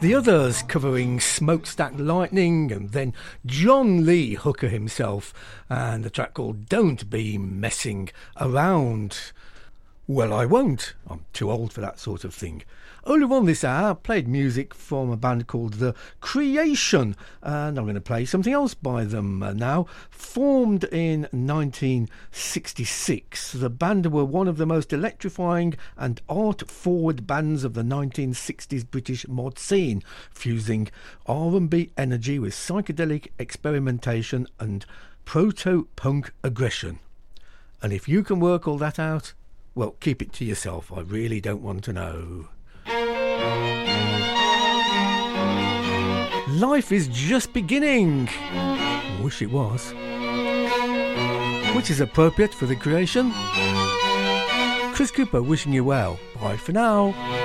The Others covering Smokestack Lightning, and then John Lee Hooker himself, and a track called Don't Be Messing Around. Well, I won't. I'm too old for that sort of thing. Earlier on this hour, I played music from a band called The Creation, and I'm going to play something else by them now. Formed in 1966, the band were one of the most electrifying and art-forward bands of the 1960s British mod scene, fusing R&B energy with psychedelic experimentation and proto-punk aggression. And if you can work all that out, well, keep it to yourself. I really don't want to know. Life is just beginning. Wish it was. Which is appropriate for The Creation. Chris Cooper wishing you well. Bye for now.